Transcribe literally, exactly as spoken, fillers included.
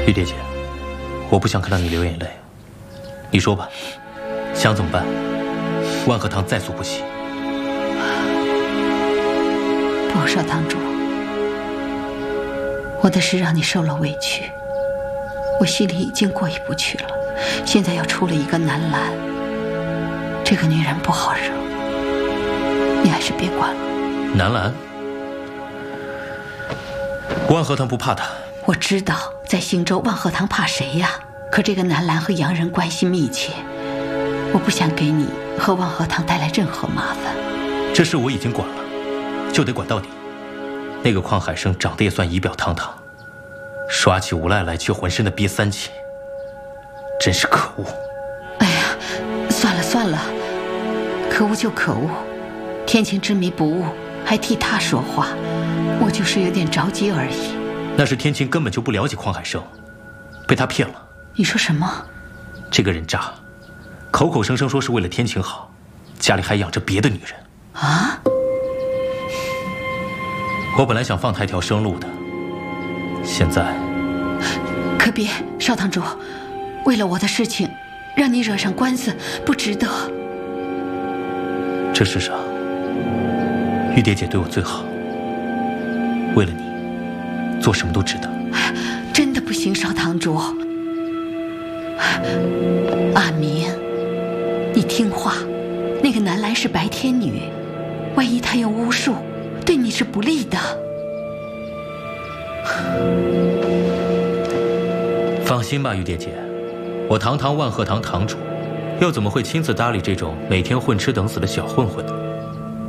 玉蝶姐，我不想看到你流眼泪。你说吧，想怎么办？万和堂在所不惜。 不，少堂主，我的事让你受了委屈，我心里已经过意不去了。现在又出了一个南兰，这个女人不好惹，你还是别管了。 南兰，万和堂不怕她。 我知道，在兴州，万和堂怕谁呀？可这个南兰和洋人关系密切，我不想给你和万和堂带来任何麻烦。 这事我已经管了，就得管到底。那个邝海生长得也算仪表堂堂，耍起无赖来却浑身的憋三气，真是可恶。 哎呀，算了算了，可恶就可恶，天晴之迷不悟，还替他说话，我就是有点着急而已。 那是天晴根本就不了解邝海生，被他骗了。 你说什么？ 这个人渣，口口声声说是为了天晴好，家里还养着别的女人啊！ 我本来想放他一条生路的，现在…… 可别，少堂主，为了我的事情，让你惹上官司，不值得。 这世上，玉蝶姐对我最好，为了你，做什么都值得。 真的不行，少堂主。阿明，你听话，那个南兰是白天女，万一她用巫术，对你是不利的。 放心吧，玉蝶姐，我堂堂万和堂堂主，又怎么会亲自搭理这种每天混吃等死的小混混呢？